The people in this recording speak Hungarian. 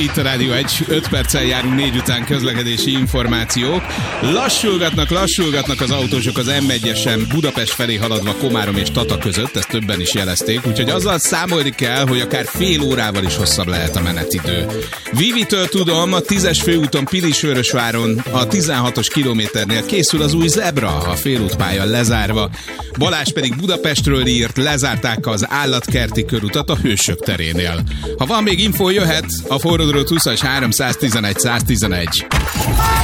itt a Rádió 5 perccel járunk 4 után közlekedési információk. Lassulgatnak az autósok az M1-esen Budapest felé haladva Komárom és Tata között, ezt többen is jelezték, úgyhogy azzal számolni kell, hogy akár fél órával is hosszabb lehet a menetidő. Vivitől tudom, a 10-es főúton Pilisvörösváron a 16-os kilométernél készül az új zebra, a félútpálya lezárva. Balázs pedig Budapestről írt, lezárták az állatkerti körutat a Hősök terénél. Ha van még info, jöhet a forródról 20-as 311 111.